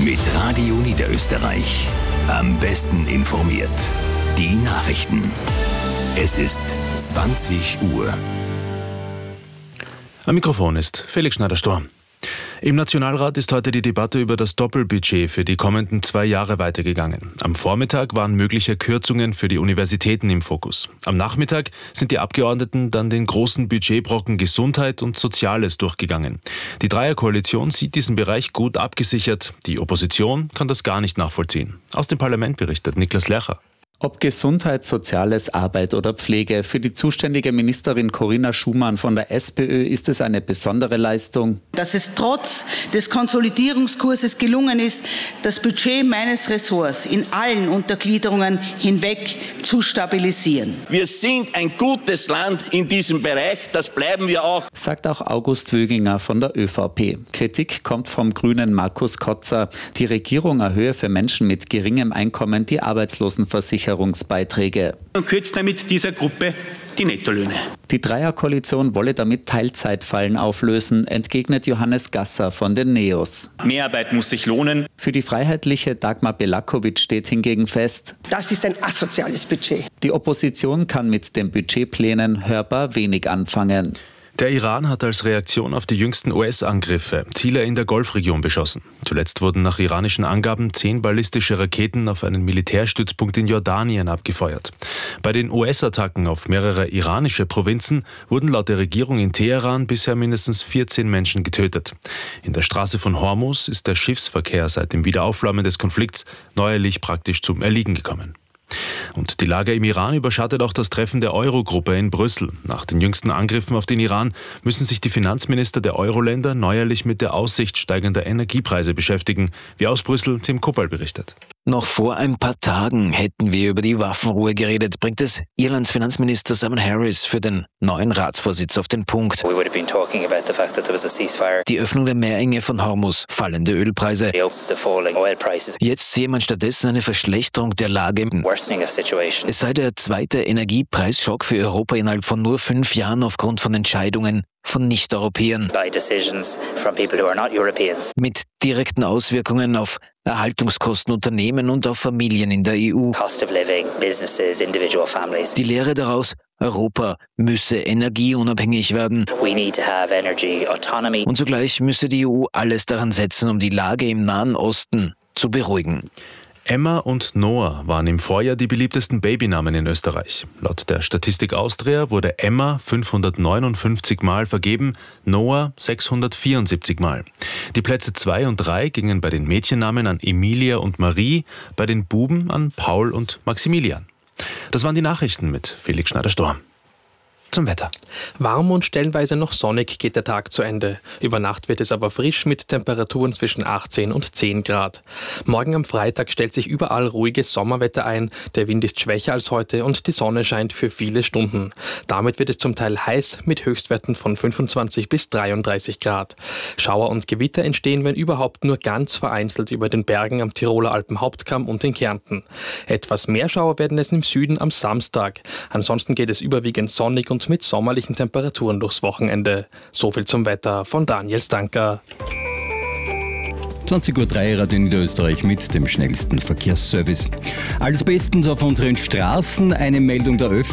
Mit Radio Niederösterreich. Am besten informiert. Die Nachrichten. Es ist 20 Uhr. Am Mikrofon ist Felix Schneider-Storm. Im Nationalrat ist heute die Debatte über das Doppelbudget für die kommenden 2 Jahre weitergegangen. Am Vormittag waren mögliche Kürzungen für die Universitäten im Fokus. Am Nachmittag sind die Abgeordneten dann den großen Budgetbrocken Gesundheit und Soziales durchgegangen. Die Dreierkoalition sieht diesen Bereich gut abgesichert. Die Opposition kann das gar nicht nachvollziehen. Aus dem Parlament berichtet Niklas Lercher. Ob Gesundheit, Soziales, Arbeit oder Pflege, für die zuständige Ministerin Corinna Schumann von der SPÖ ist es eine besondere Leistung. Dass es trotz des Konsolidierungskurses gelungen ist, das Budget meines Ressorts in allen Untergliederungen hinweg zu stabilisieren. Wir sind ein gutes Land in diesem Bereich, das bleiben wir auch. Sagt auch August Wöginger von der ÖVP. Kritik kommt vom Grünen Markus Kotzer. Die Regierung erhöhe für Menschen mit geringem Einkommen die Arbeitslosenversicherungsbeiträge. Und kürzt damit dieser Gruppe die Nettolöhne. Die Dreierkoalition wolle damit Teilzeitfallen auflösen, entgegnet Johannes Gasser von den NEOS. Mehrarbeit muss sich lohnen. Für die Freiheitliche Dagmar Belakovic steht hingegen fest: Das ist ein asoziales Budget. Die Opposition kann mit den Budgetplänen hörbar wenig anfangen. Der Iran hat als Reaktion auf die jüngsten US-Angriffe Ziele in der Golfregion beschossen. Zuletzt wurden nach iranischen Angaben 10 ballistische Raketen auf einen Militärstützpunkt in Jordanien abgefeuert. Bei den US-Attacken auf mehrere iranische Provinzen wurden laut der Regierung in Teheran bisher mindestens 14 Menschen getötet. In der Straße von Hormuz ist der Schiffsverkehr seit dem Wiederaufflammen des Konflikts neuerlich praktisch zum Erliegen gekommen. Und die Lage im Iran überschattet auch das Treffen der Euro-Gruppe in Brüssel. Nach den jüngsten Angriffen auf den Iran müssen sich die Finanzminister der Euro-Länder neuerlich mit der Aussicht steigender Energiepreise beschäftigen, wie aus Brüssel Tim Kuppel berichtet. Noch vor ein paar Tagen hätten wir über die Waffenruhe geredet, bringt es Irlands Finanzminister Simon Harris für den neuen Ratsvorsitz auf den Punkt. Die Öffnung der Meerenge von Hormuz, fallende Ölpreise. Jetzt sehe man stattdessen eine Verschlechterung der Lage. Es sei der zweite Energiepreisschock für Europa innerhalb von nur 5 Jahren aufgrund von Entscheidungen von Nicht-Europäern. Mit direkten Auswirkungen auf Erhaltungskosten, Unternehmen und auf Familien in der EU. Die Lehre daraus: Europa müsse energieunabhängig werden. Und zugleich müsse die EU alles daran setzen, um die Lage im Nahen Osten zu beruhigen. Emma und Noah waren im Vorjahr die beliebtesten Babynamen in Österreich. Laut der Statistik Austria wurde Emma 559 Mal vergeben, Noah 674 Mal. Die Plätze 2 und 3 gingen bei den Mädchennamen an Emilia und Marie, bei den Buben an Paul und Maximilian. Das waren die Nachrichten mit Felix Schneider-Storm. Zum Wetter. Warm und stellenweise noch sonnig geht der Tag zu Ende. Über Nacht wird es aber frisch mit Temperaturen zwischen 18 und 10 Grad. Morgen am Freitag stellt sich überall ruhiges Sommerwetter ein. Der Wind ist schwächer als heute und die Sonne scheint für viele Stunden. Damit wird es zum Teil heiß mit Höchstwerten von 25 bis 33 Grad. Schauer und Gewitter entstehen, wenn überhaupt, nur ganz vereinzelt über den Bergen am Tiroler Alpenhauptkamm und in Kärnten. Etwas mehr Schauer werden es im Süden am Samstag. Ansonsten geht es überwiegend sonnig und mit sommerlichen Temperaturen durchs Wochenende. So viel zum Wetter von Daniel Stanker. 20:03 Uhr Radio Niederösterreich mit dem schnellsten Verkehrsservice. Alles bestens auf unseren Straßen. Eine Meldung der